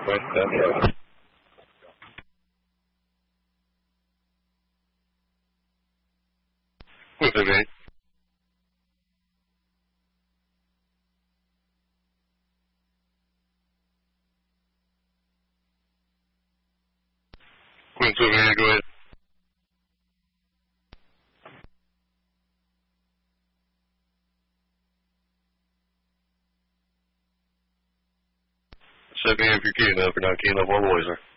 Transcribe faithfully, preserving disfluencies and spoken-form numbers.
West ten. What's it, mate? What's over here? Go ahead. Check me if you're keying up or not keying up. All boys are.